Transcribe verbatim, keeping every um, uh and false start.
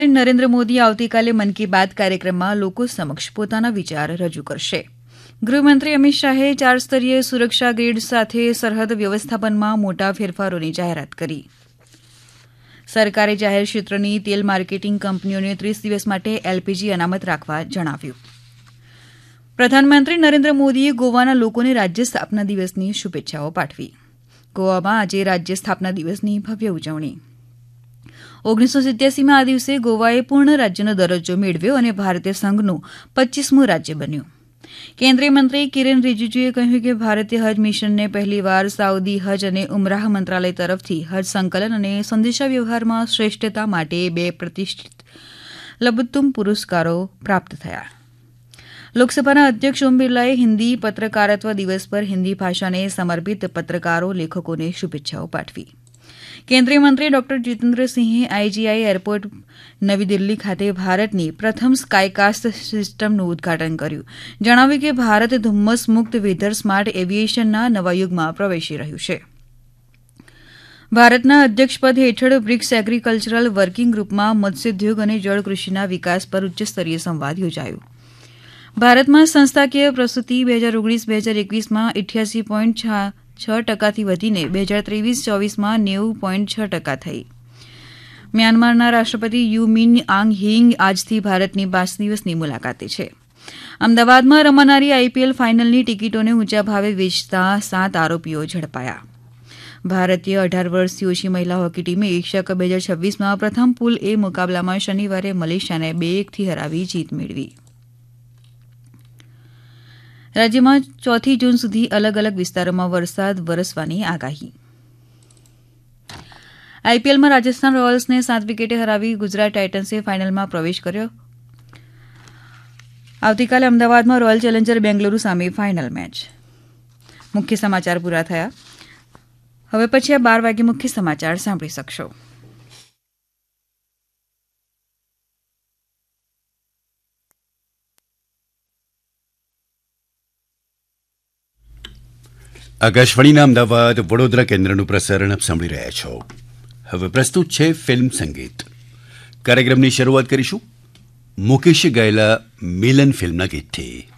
નરેન્દ્ર મોદી આવતીકાલે મન કી બાત કાર્યક્રમમાં લોકો સમક્ષ પોતાના વિચાર રજૂ કરશે. ગૃહમંત્રી અમિત શાહે ચાર સ્તરીય સુરક્ષા ગ્રીડ સાથે સરહદ વ્યવસ્થાપનમાં મોટા ફેરફારોની જાહેરાત કરી. સરકારે જાહેર ક્ષેત્રની તેલ માર્કેટિંગ કંપનીઓને ત્રીસ દિવસ માટે એલપીજી અનામત રાખવા જણાવ્યું. પ્રધાનમંત્રી નરેન્દ્ર મોદીએ ગોવાના લોકોને રાજ્ય સ્થાપના દિવસની શુભેચ્છાઓ પાઠવી. ગોવામાં આજે રાજ્ય સ્થાપના દિવસની ભવ્ય ઉજવણી. ઓગણીસો સિત્યાસીમાં આ દિવસે ગોવાએ પૂર્ણ રાજ્યનો દરજ્જો મેળવ્યો અને ભારતીય સંઘનું પચ્ચીસમું રાજ્ય બન્યું. કેન્દ્રીય મંત્રી કિરેન રિજિજુએ કહ્યું કે ભારતીય હજ મિશનને પહેલીવાર સાઉદી હજ અને ઉમરાહ મંત્રાલય તરફથી હજ સંકલન અને સંદેશાવ્યવહારમાં શ્રેષ્ઠતા માટે બે પ્રતિષ્ઠિત લબુત્તુમ પુરસ્કારો પ્રાપ્ત થયા. લોકસભાના અધ્યક્ષ ઓમ બિરલાએ હિન્દી પત્રકારત્વ દિવસ પર હિન્દી ભાષાને સમર્પિત પત્રકારો લેખકોને શુભેચ્છાઓ પાઠવી. કેન્દ્રીય મંત્રી ડોક્ટર જીતેન્દ્રસિંહે આઈજીઆઈ એરપોર્ટ નવી દિલ્હી ખાતે ભારતની પ્રથમ સ્કાયકાસ્ટ સિસ્ટમનું ઉદઘાટન કર્યું. જણાવ્યું કે ભારત ધુમ્મસ મુક્ત વેધર સ્માર્ટ એવિએશનના નવા યુગમાં પ્રવેશી રહ્યું છે. ભારતના અધ્યક્ષપદ હેઠળ બ્રિક્સ એગ્રીકલ્ચરલ વર્કિંગ ગ્રુપમાં મત્સ્યોદ્યોગ અને જળકૃષિના વિકાસ પર ઉચ્ચસ્તરીય સંવાદ યોજાયો. ભારતમાં સંસ્થાકીય પ્રસૂતિ બે હજાર ઓગણીસ બે હજાર એકવીસમાં ઇઠ્યાસી પોઈન્ટ છ ટકાથી વધીને બે હજાર ત્રેવીસ ચોવીસમાં નેવું પોઈન્ટ છ ટકા થઈ. મ્યાનમારના રાષ્ટ્રપતિ યુ મિન આંગ હિંગ આજથી ભારતની પાંચ દિવસની મુલાકાતે છે. અમદાવાદમાં રમાનારી આઈપીએલ ફાઇનલની ટિકિટોને ઊંચા ભાવે વેચતા સાત આરોપીઓ ઝડપાયા. ભારતીય અઢાર વર્ષથી ઓછી મહિલા હોકી ટીમે એશિયા કપ બે હજાર છવ્વીસમાં પ્રથમ પૂલ એ મુકાબલામાં શનિવારે મલેશિયાને બે એકથી હરાવી જીત મેળવી. રાજ્યમાં ચોથી જૂન સુધી અલગ અલગ વિસ્તારોમાં વરસાદ વરસવાની આગાહી. આઈપીએલમાં રાજસ્થાન રોયલ્સને સાત વિકેટે હરાવી ગુજરાત ટાઇટન્સે ફાઇનલમાં પ્રવેશ કર્યો. આવતીકાલે અમદાવાદમાં રોયલ ચેલેન્જર બેંગલુરુ સામે ફાઇનલ મેચ. મુખ્ય સમાચાર પૂરા થયા. હવે પછી આ બાર વાગે મુખ્ય સમાચાર સાંભળી શકશો. આકાશવાણીના અમદાવાદ વડોદરા કેન્દ્રનું પ્રસારણ આપ સાંભળી રહ્યા છો. હવે પ્રસ્તુત છે ફિલ્મ સંગીત. કાર્યક્રમની શરૂઆત કરીશું મુકેશે ગાયેલા મિલન ફિલ્મના ગીતથી.